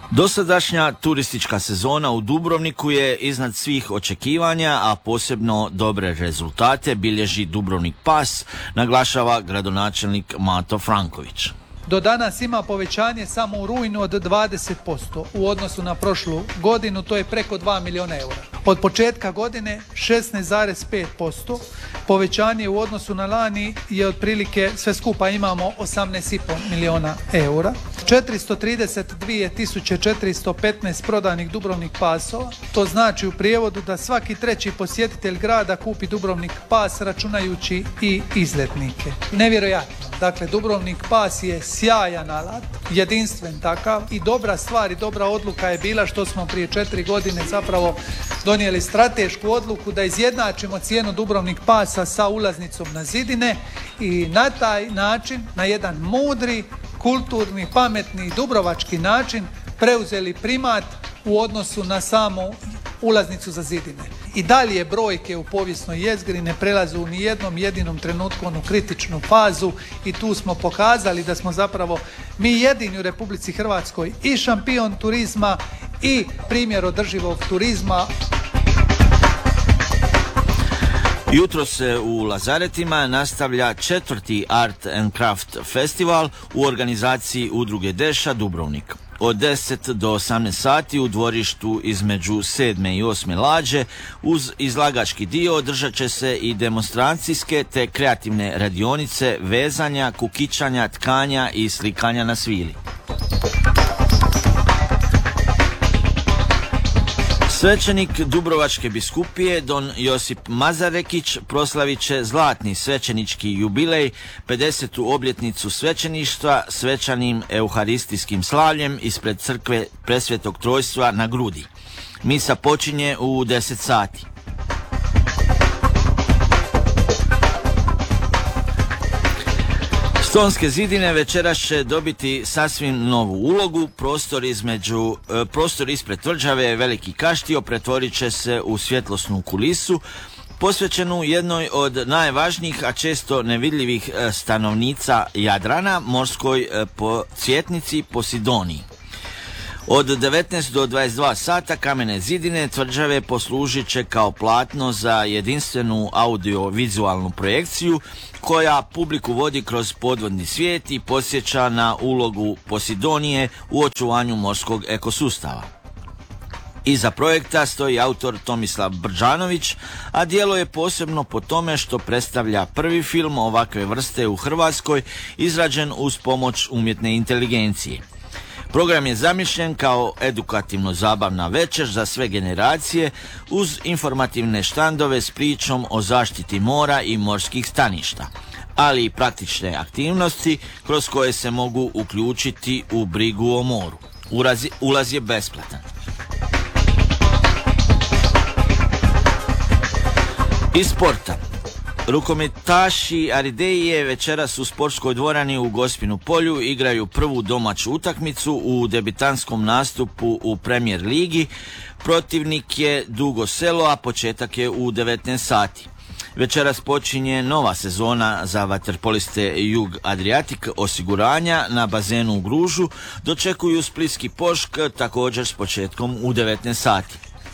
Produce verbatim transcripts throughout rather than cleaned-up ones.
Dosadašnja turistička sezona u Dubrovniku je iznad svih očekivanja, a posebno dobre rezultate bilježi Dubrovnik Pas, naglašava gradonačelnik Mato Franković. Do danas ima povećanje samo u rujnu od dvadeset posto u odnosu na prošlu godinu, to je preko dva milijuna eura. Od početka godine šesnaest zarez pet posto, povećanje u odnosu na lani je otprilike, sve skupa imamo osamnaest zarez pet milijuna eura. četiristo trideset dvije tisuće četiristo petnaest prodanih Dubrovnik pasova, to znači u prijevodu da svaki treći posjetitelj grada kupi Dubrovnik pas, računajući i izletnike. Nevjerojatno. Dakle, Dubrovnik pas je sjajan alat, jedinstven takav i dobra stvar i dobra odluka je bila što smo prije četiri godine zapravo donijeli stratešku odluku da izjednačimo cijenu Dubrovnik pasa sa ulaznicom na zidine i na taj način, na jedan mudri, kulturni, pametni, dubrovački način preuzeli primat u odnosu na samu ulaznicu za zidine. I dalje brojke u povijesnoj jezgri ne prelaze u nijednom jedinom trenutku onu kritičnu fazu i tu smo pokazali da smo zapravo mi jedini u Republici Hrvatskoj i šampion turizma i primjer održivog turizma. Jutro se u Lazaretima nastavlja četvrti Art and Craft festival u organizaciji Udruge Deša Dubrovnik. Od deset do osamnaest sati u dvorištu između sedme i osme lađe uz izlagački dio održat će se i demonstracijske te kreativne radionice vezanja, kukičanja, tkanja i slikanja na svili. Svećenik Dubrovačke biskupije Don Josip Mazarekić proslavit će zlatni svećenički jubilej, pedesetu obljetnicu svećeništva svečanim euharistijskim slavljem ispred crkve Presvetog Trojstva na Grudi. Misa počinje u deset sati. Stonske zidine večeras će dobiti sasvim novu ulogu. Prostor između, prostor ispred tvrđave Veliki Kaštio pretvorit će se u svjetlosnu kulisu posvećenu jednoj od najvažnijih, a često nevidljivih stanovnica Jadrana, morskoj cvjetnici Posidoniji. Od devetnaest do dvadeset dva sata kamene zidine tvrđave poslužit će kao platno za jedinstvenu audiovizualnu projekciju koja publiku vodi kroz podvodni svijet i podsjeća na ulogu Posidonije u očuvanju morskog ekosustava. Iza projekta stoji autor Tomislav Brđanović, a djelo je posebno po tome što predstavlja prvi film ovakve vrste u Hrvatskoj izrađen uz pomoć umjetne inteligencije. Program je zamišljen kao edukativno-zabavna večer za sve generacije uz informativne štandove s pričom o zaštiti mora i morskih staništa, ali i praktične aktivnosti kroz koje se mogu uključiti u brigu o moru. Ulaz, ulaz je besplatan. Iz sporta. Rukometaši Arideje večeras u sportskoj dvorani u Gospinu polju igraju prvu domaću utakmicu u debitantskom nastupu u Premier ligi. Protivnik je Dugo Selo, a početak je u devetnaest sati. Večeras počinje nova sezona za vaterpoliste Jug Adriatik osiguranja na bazenu u Gružu. Dočekuju splitski Pošk također s početkom u devetnaest sati.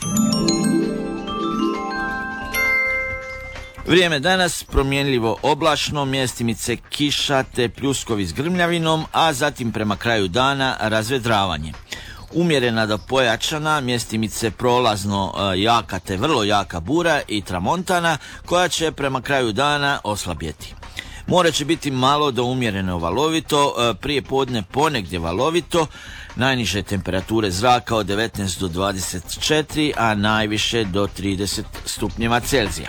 Vrijeme danas promjenljivo oblačno, mjestimice kiša te pljuskovi s grmljavinom, a zatim prema kraju dana razvedravanje. Umjerena do pojačana, mjestimice prolazno jaka te vrlo jaka bura i tramontana koja će prema kraju dana oslabjeti. More će biti malo do umjereno valovito, prije podne ponegdje valovito, najniže temperature zraka od devetnaest do dvadeset četiri, a najviše do trideset stupnjeva Celzija.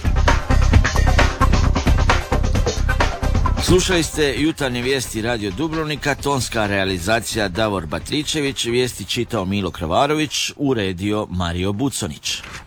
Slušali ste jutarnje vijesti Radio Dubrovnika, tonska realizacija Davor Batričević, vijesti čitao Milo Krvarović, uredio Mario Buconić.